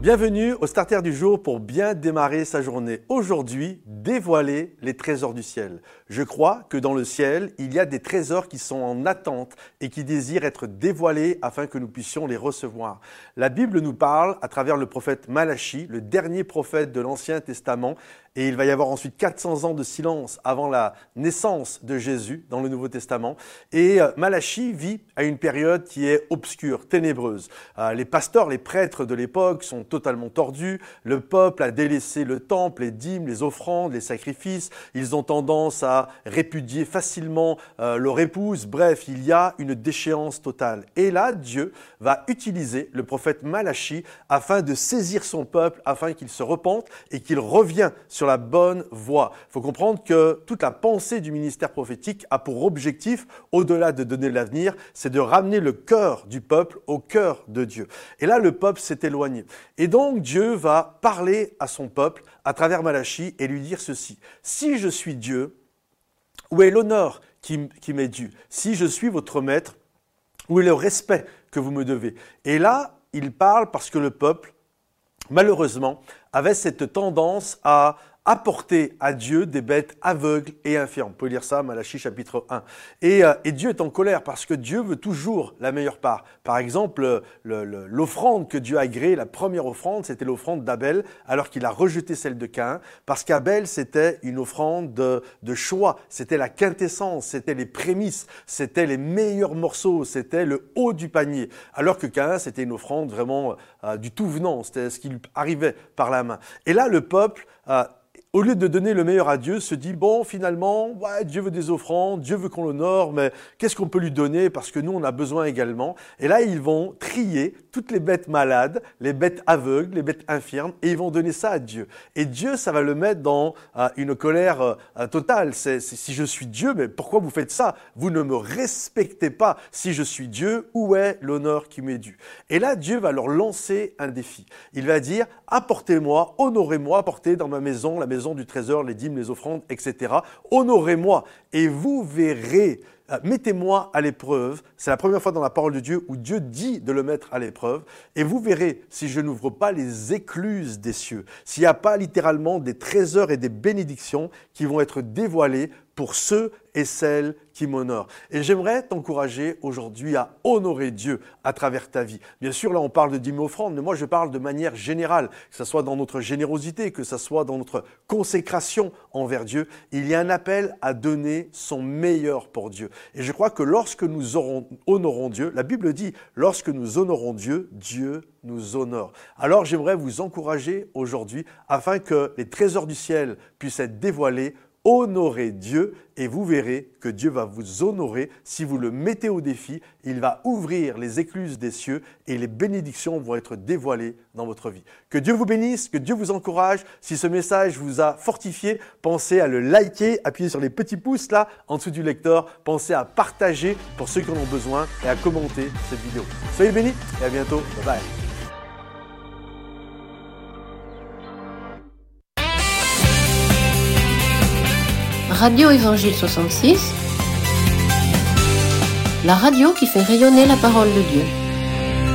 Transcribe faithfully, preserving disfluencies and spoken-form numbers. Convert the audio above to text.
Bienvenue au Starter du jour pour bien démarrer sa journée. Aujourd'hui, dévoiler les trésors du ciel. Je crois que dans le ciel, il y a des trésors qui sont en attente et qui désirent être dévoilés afin que nous puissions les recevoir. La Bible nous parle à travers le prophète Malachie, le dernier prophète de l'Ancien Testament, et il va y avoir ensuite quatre cents ans de silence avant la naissance de Jésus dans le Nouveau Testament. Et Malachie vit à une période qui est obscure, ténébreuse. Les pasteurs, les prêtres de l'époque sont totalement tordus. Le peuple a délaissé le temple, les dîmes, les offrandes, les sacrifices. Ils ont tendance à répudier facilement euh, leur épouse. Bref, il y a une déchéance totale. Et là, Dieu va utiliser le prophète Malachie afin de saisir son peuple, afin qu'il se repente et qu'il revienne sur la bonne voie. Il faut comprendre que toute la pensée du ministère prophétique a pour objectif, au-delà de donner l'avenir, c'est de ramener le cœur du peuple au cœur de Dieu. Et là, le peuple s'est éloigné. Et donc, Dieu va parler à son peuple à travers Malachie et lui dire ceci. Si je suis Dieu, où est l'honneur qui, qui m'est dû? Si je suis votre maître, où est le respect que vous me devez? Et là, il parle parce que le peuple, malheureusement, avait cette tendance à apporter à Dieu des bêtes aveugles et infirmes. Vous pouvez lire ça, Malachie chapitre un. Et, euh, et Dieu est en colère parce que Dieu veut toujours la meilleure part. Par exemple, le, le, l'offrande que Dieu a agréée, la première offrande, c'était l'offrande d'Abel, alors qu'il a rejeté celle de Caïn, parce qu'Abel, c'était une offrande de, de choix, c'était la quintessence, c'était les prémices, c'était les meilleurs morceaux, c'était le haut du panier, alors que Caïn, c'était une offrande vraiment euh, du tout venant, c'était ce qui lui arrivait par la main. Et là, le peuple, euh, au lieu de donner le meilleur à Dieu, se dit, bon, finalement, ouais, Dieu veut des offrandes, Dieu veut qu'on l'honore, mais qu'est-ce qu'on peut lui donner parce que nous, on a besoin également. Et là, ils vont trier toutes les bêtes malades, les bêtes aveugles, les bêtes infirmes, et ils vont donner ça à Dieu. Et Dieu, ça va le mettre dans euh, une colère euh, totale. C'est, c'est, si je suis Dieu, mais pourquoi vous faites ça? Vous ne me respectez pas. Si je suis Dieu, où est l'honneur qui m'est dû? Et là, Dieu va leur lancer un défi. Il va dire, apportez-moi, honorez-moi, apportez dans ma maison, la maison du trésor, les dîmes, les offrandes, et cetera. Honorez-moi et vous verrez. Mettez-moi à l'épreuve. C'est la première fois dans la parole de Dieu où Dieu dit de le mettre à l'épreuve. Et vous verrez si je n'ouvre pas les écluses des cieux, s'il n'y a pas littéralement des trésors et des bénédictions qui vont être dévoilés pour ceux et celles qui m'honorent. Et j'aimerais t'encourager aujourd'hui à honorer Dieu à travers ta vie. Bien sûr, là, on parle de dîmes et offrandes, mais moi, je parle de manière générale, que ce soit dans notre générosité, que ce soit dans notre consécration envers Dieu. Il y a un appel à donner son meilleur pour Dieu. Et je crois que lorsque nous aurons, honorons Dieu, la Bible dit, lorsque nous honorons Dieu, Dieu nous honore. Alors, j'aimerais vous encourager aujourd'hui afin que les trésors du ciel puissent être dévoilés. Honorez Dieu et vous verrez que Dieu va vous honorer. Si vous le mettez au défi, il va ouvrir les écluses des cieux et les bénédictions vont être dévoilées dans votre vie. Que Dieu vous bénisse, que Dieu vous encourage. Si ce message vous a fortifié, pensez à le liker, appuyez sur les petits pouces là en dessous du lecteur. Pensez à partager pour ceux qui en ont besoin et à commenter cette vidéo. Soyez bénis et à bientôt. Bye bye. Radio Évangile soixante-six, la radio qui fait rayonner la parole de Dieu.